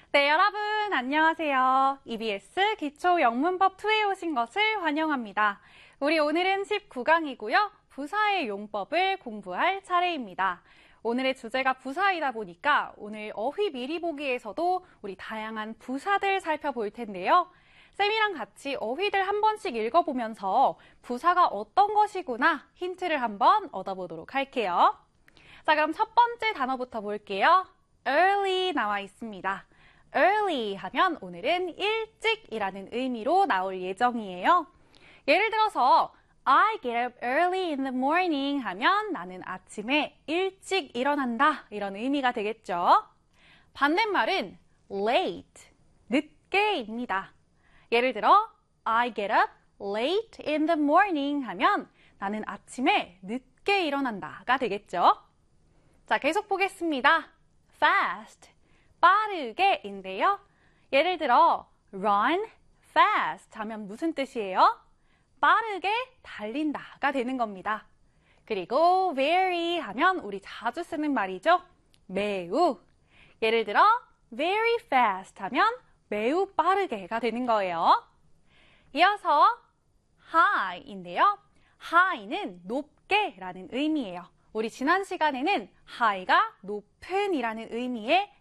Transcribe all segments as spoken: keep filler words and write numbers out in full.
네, 여러분 안녕하세요. 이비에스 기초 영문법 이에 오신 것을 환영합니다. 우리 오늘은 십구 강이고요. 부사의 용법을 공부할 차례입니다. 오늘의 주제가 부사이다 보니까 오늘 어휘 미리 보기에서도 우리 다양한 부사들 살펴볼 텐데요. 쌤이랑 같이 어휘들 한 번씩 읽어보면서 부사가 어떤 것이구나 힌트를 한번 얻어보도록 할게요. 자, 그럼 첫 번째 단어부터 볼게요. early 나와 있습니다. early 하면 오늘은 일찍이라는 의미로 나올 예정이에요. 예를 들어서 I get up early in the morning 하면 나는 아침에 일찍 일어난다 이런 의미가 되겠죠. 반대말은 late, 늦게입니다. 예를 들어 I get up late in the morning 하면 나는 아침에 늦게 일어난다가 되겠죠. 자, 계속 보겠습니다. fast, 빠르게인데요. 예를 들어 run fast 하면 무슨 뜻이에요? 빠르게 달린다가 되는 겁니다. 그리고 very 하면 우리 자주 쓰는 말이죠. 매우. 예를 들어 very fast 하면 매우 빠르게가 되는 거예요. 이어서 high인데요. high는 높게라는 의미예요. 우리 지난 시간에는 high가 높은이라는 의미의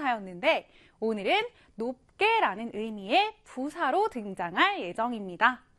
형용사였는데 오늘은 높게라는 의미의 부사로 등장할 예정입니다.